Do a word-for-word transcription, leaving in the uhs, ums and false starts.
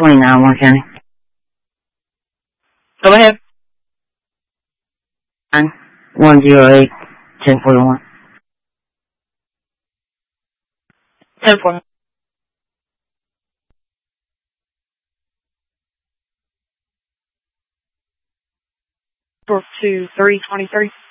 twenty-nine, Warren County. Go ahead. one zero eight, ten forty-one. ten forty-one. Four two three twenty three.